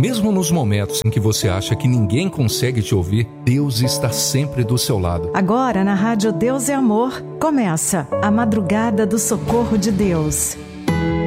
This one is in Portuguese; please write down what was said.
Mesmo nos momentos em que você acha que ninguém consegue te ouvir, Deus está sempre do seu lado. Agora na Rádio Deus é Amor, começa a Madrugada do Socorro de Deus.